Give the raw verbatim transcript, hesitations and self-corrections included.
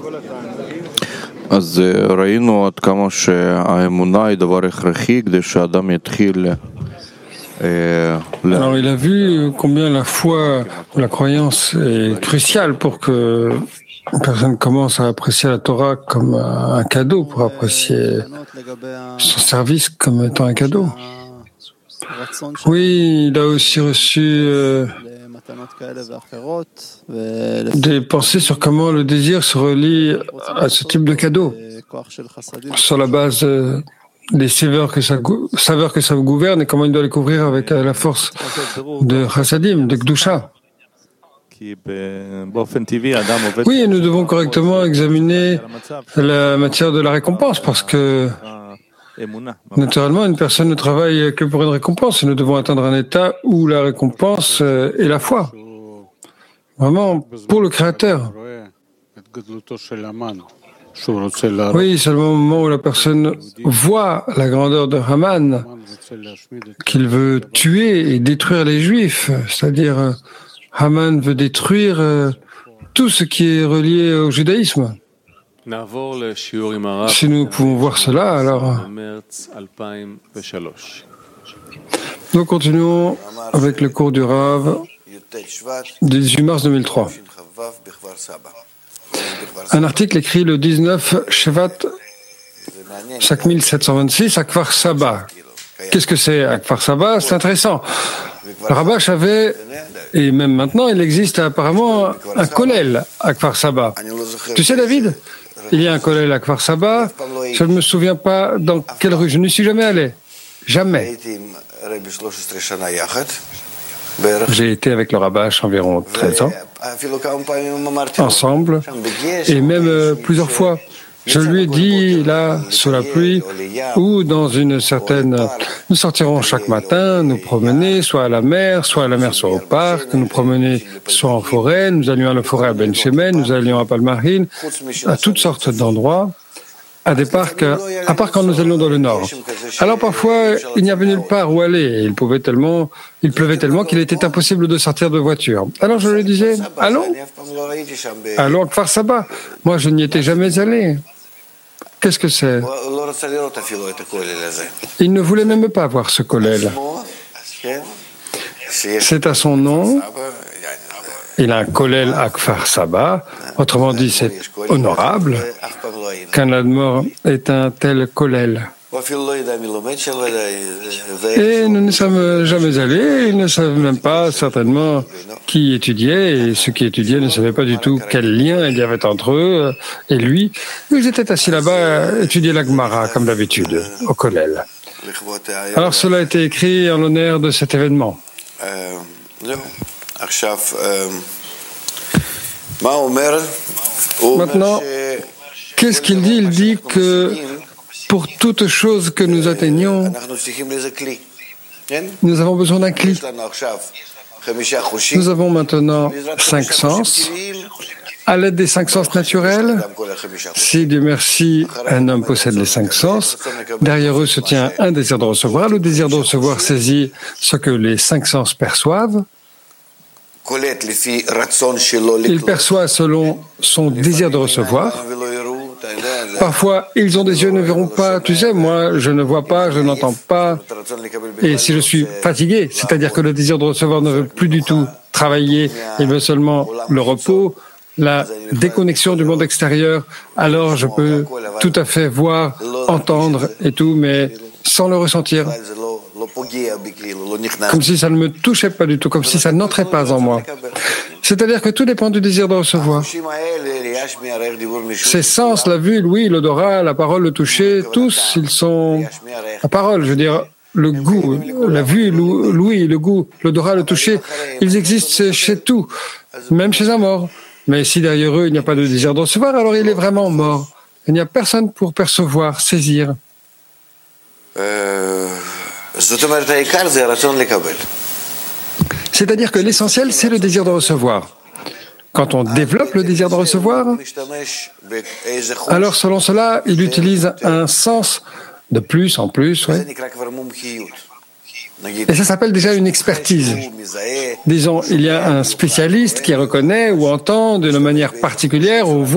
אז ראינו עד כמה שהאמונה היא דבר הכרחי כדי שאדם יתחיל. Alors il a vu combien la foi, la croyance est cruciale pour que une personne commence à apprécier la Torah comme un cadeau, pour apprécier son service comme étant un cadeau. Oui, il a aussi reçu euh, des pensées sur comment le désir se relie à ce type de cadeau, sur la base euh, des saveurs que, ça, saveurs que ça gouverne et comment il doit les couvrir avec la force de Chassadim, de Gdusha. Oui, et nous devons correctement examiner la matière de la récompense parce que naturellement, une personne ne travaille que pour une récompense et nous devons atteindre un état où la récompense est la foi. Vraiment, pour le Créateur. Oui, seulement au moment où la personne voit la grandeur de Haman, qu'il veut tuer et détruire les Juifs, c'est-à-dire Haman veut détruire tout ce qui est relié au judaïsme. Si nous pouvons voir cela, alors nous continuons avec le cours du Rav du dix-huit mars deux mille trois. Un article écrit le dix-neuf Shevat cinq mille sept cent vingt-six à Kfar Saba. Qu'est-ce que c'est à Kfar Saba? C'est intéressant. Le Rabash avait, et même maintenant, il existe apparemment un kollel à Kfar Saba. Tu sais, David, il y a un kollel à Kfar Saba. Je ne me souviens pas dans quelle rue. Je n'y suis jamais allé. Jamais. J'ai été avec le Rabash environ treize ans, ensemble, et même euh, plusieurs fois. Je lui ai dit, là, sous la pluie, ou dans une certaine... Nous sortirons chaque matin, nous promener, soit à la mer, soit à la mer, soit au parc, nous promener soit en forêt, nous allions à la forêt à Ben Shemen, nous allions à Palmahine, à toutes sortes d'endroits, à des parcs, à part quand nous allions dans le nord. Alors parfois, il n'y avait nulle part où aller. Il pouvait tellement, il pleuvait tellement qu'il était impossible de sortir de voiture. Alors je lui disais, allons, allons à Kfar Saba. Moi, je n'y étais jamais allé. Qu'est-ce que c'est? Il ne voulait même pas voir ce kollel. C'est à son nom. Il a un kollel à Kfar Saba. Autrement dit, c'est honorable qu'un admor ait un tel kollel. Et nous ne sommes jamais allés, ils ne savent même pas certainement qui étudiait, et ceux qui étudiaient ne savaient pas du tout quel lien il y avait entre eux et lui. Ils étaient assis là-bas à étudier la Gemara, comme d'habitude, au kollel. Alors cela a été écrit en l'honneur de cet événement. Maintenant, qu'est-ce qu'il dit? Il dit que pour toute chose que nous atteignons, nous avons besoin d'un cli. Nous avons maintenant cinq sens. À l'aide des cinq sens naturels, si Dieu merci, un homme possède les cinq sens, derrière eux se tient un désir de recevoir. Le désir de recevoir saisit ce que les cinq sens perçoivent. Il perçoit selon son désir de recevoir. Parfois, ils ont des yeux, ne verront pas. Tu sais, moi, je ne vois pas, je n'entends pas. Et si je suis fatigué, c'est-à-dire que le désir de recevoir ne veut plus du tout travailler, il veut seulement le repos, la déconnexion du monde extérieur, alors je peux tout à fait voir, entendre et tout, mais sans le ressentir. Comme si ça ne me touchait pas du tout, comme si ça n'entrait pas en moi. C'est-à-dire que tout dépend du désir de recevoir. Ces sens, la vue, l'ouïe, l'odorat, la parole, le toucher, tous, ils sont... La parole, je veux dire, le goût, la vue, l'ouïe, le goût, l'odorat, le toucher, ils existent chez tout, même chez un mort. Mais si derrière eux, il n'y a pas de désir de recevoir, alors il est vraiment mort. Il n'y a personne pour percevoir, saisir. C'est-à-dire que l'essentiel, c'est le désir de recevoir. Quand on développe le désir de recevoir, alors selon cela, il utilise un sens de plus en plus. Ouais. Et ça s'appelle déjà une expertise. Disons, il y a un spécialiste qui reconnaît ou entend d'une manière particulière ou voit